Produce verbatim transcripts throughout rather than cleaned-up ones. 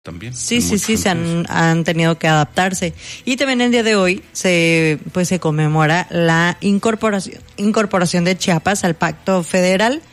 también. Sí, sí, sí, se han, han tenido que adaptarse. Y también el día de hoy se pues se conmemora la incorporación incorporación de Chiapas al Pacto Federal.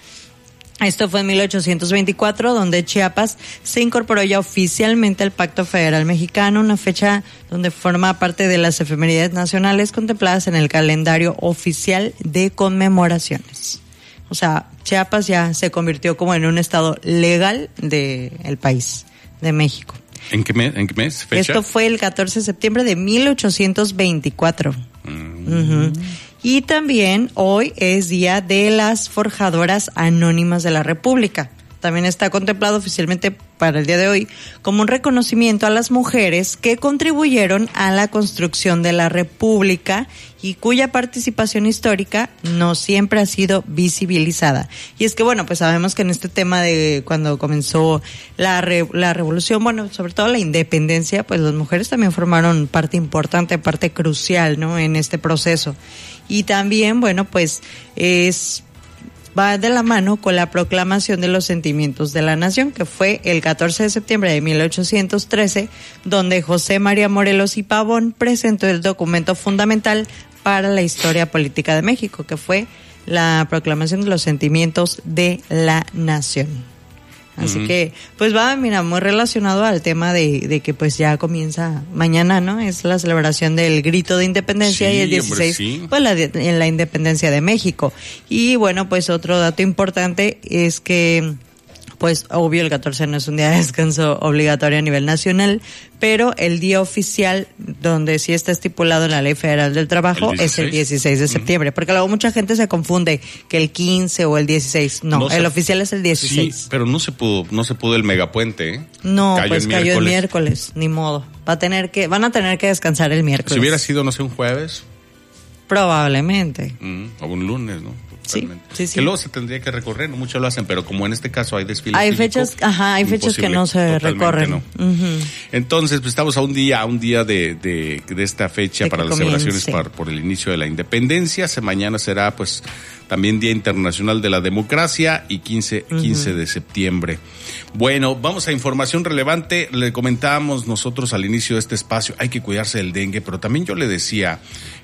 Esto fue en mil ochocientos veinticuatro, donde Chiapas se incorporó ya oficialmente al Pacto Federal Mexicano, una fecha donde forma parte de las efemérides nacionales contempladas en el calendario oficial de conmemoraciones. O sea, Chiapas ya se convirtió como en un estado legal del país de México. ¿En qué mes? ¿En qué mes? ¿Fecha? Esto fue el catorce de septiembre de mil ochocientos veinticuatro. Mm. Uh-huh. Y también hoy es Día de las Forjadoras Anónimas de la República. También está contemplado oficialmente para el día de hoy como un reconocimiento a las mujeres que contribuyeron a la construcción de la República y cuya participación histórica no siempre ha sido visibilizada. Y es que, bueno, pues sabemos que en este tema de cuando comenzó la, re, la revolución, bueno, sobre todo la independencia, pues las mujeres también formaron parte importante, parte crucial, ¿no?, en este proceso. Y también, bueno, pues es... va de la mano con la proclamación de los sentimientos de la nación, que fue el catorce de septiembre de mil ochocientos trece, donde José María Morelos y Pavón presentó el documento fundamental para la historia política de México, que fue la proclamación de los sentimientos de la nación. Así uh-huh. que, pues va, mira, muy relacionado al tema de, de que pues ya comienza mañana, ¿no? Es la celebración del grito de independencia, sí, y el dieciséis, hombre, sí. pues la, de, la independencia de México. Y bueno, pues otro dato importante es que, pues obvio el catorce no es un día de descanso obligatorio a nivel nacional, pero el día oficial donde sí está estipulado en la Ley Federal del Trabajo el es el dieciséis de septiembre, uh-huh. porque luego mucha gente se confunde que el quince o el dieciséis, no, no el se, oficial es el dieciséis. Sí, pero no se pudo, no se pudo el megapuente, ¿eh? No, cayó pues cayó el miércoles, ni modo. Va a tener que, van a tener que descansar el miércoles. Si hubiera sido, no sé, un jueves. Probablemente. Mm, o un lunes, ¿no? Sí, sí, sí. Que luego se tendría que recorrer, no muchos lo hacen, pero como en este caso hay desfiles hay cívicos, fechas, ajá, hay fechas que no se recorren. No. Uh-huh. Entonces, pues estamos a un día, a un día de, de, de esta fecha de para las comience. celebraciones por, por el inicio de la independencia. Se, mañana será, pues, también Día Internacional de la Democracia y quince, uh-huh. quince de septiembre. Bueno, vamos a información relevante. Le comentábamos nosotros al inicio de este espacio, hay que cuidarse del dengue, pero también yo le decía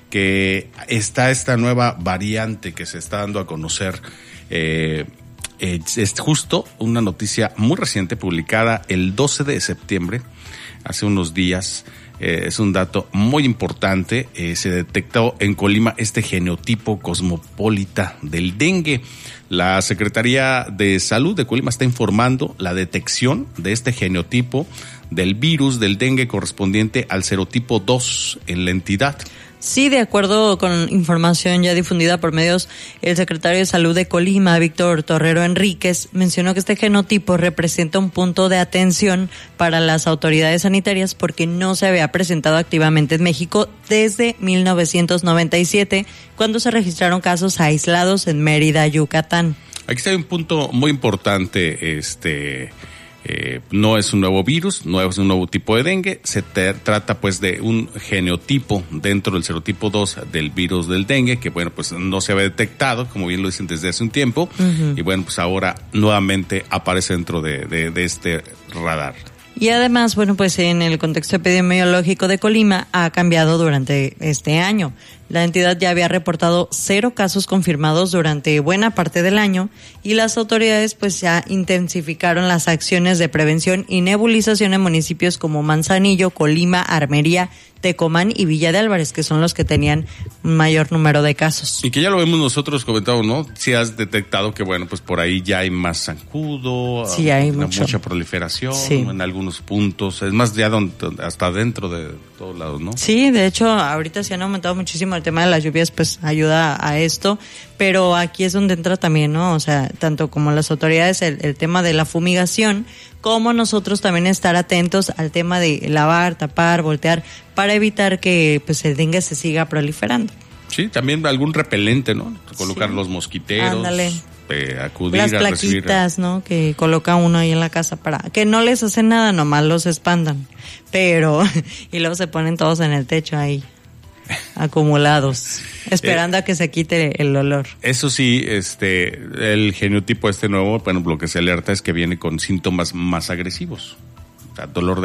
que está esta nueva variante que se está dando a conocer. Eh, es, es justo una noticia muy reciente publicada el doce de septiembre, hace unos días. Eh, es un dato muy importante. Eh, se detectó en Colima este genotipo cosmopolita del dengue. La Secretaría de Salud de Colima está informando la detección de este genotipo del virus del dengue correspondiente al serotipo dos en la entidad. Sí, de acuerdo con información ya difundida por medios, el secretario de Salud de Colima, Víctor Torrero Enríquez, mencionó que este genotipo representa un punto de atención para las autoridades sanitarias porque no se había presentado activamente en México desde mil novecientos noventa y siete, cuando se registraron casos aislados en Mérida, Yucatán. Aquí está un punto muy importante, este... Eh, no es un nuevo virus, no es un nuevo tipo de dengue, se te, trata pues de un genotipo dentro del serotipo dos del virus del dengue, que bueno, pues no se había detectado, como bien lo dicen desde hace un tiempo, uh-huh. y bueno, pues ahora nuevamente aparece dentro de, de, de este radar. Y además, bueno, pues en el contexto epidemiológico de Colima ha cambiado durante este año. La entidad ya había reportado cero casos confirmados durante buena parte del año y las autoridades pues ya intensificaron las acciones de prevención y nebulización en municipios como Manzanillo, Colima, Armería, Tecomán y Villa de Álvarez, que son los que tenían un mayor número de casos. Y que ya lo vemos nosotros comentado, ¿no? Si has detectado que, bueno, pues por ahí ya hay más zancudo, sí, hay mucho. mucha proliferación, sí. en algunos puntos, es más ya donde, hasta dentro de todos lados, ¿no? Sí, de hecho, ahorita se han aumentado muchísimo el tema de las lluvias, pues ayuda a esto, pero aquí es donde entra también, ¿no? O sea, tanto como las autoridades, el, el tema de la fumigación, como nosotros también estar atentos al tema de lavar, tapar, voltear, para evitar que pues el dengue se siga proliferando. Sí, también algún repelente, ¿no? Colocar sí. los mosquiteros. Ándale. Eh, acudir las a plaquitas, recibir... ¿no? Que coloca uno ahí en la casa para que no les hacen nada, nomás los espantan. Pero, y luego se ponen todos en el techo ahí, acumulados, esperando eh, a que se quite el olor. Eso sí, este, el genotipo este nuevo, bueno, lo que se alerta es que viene con síntomas más agresivos. dolor de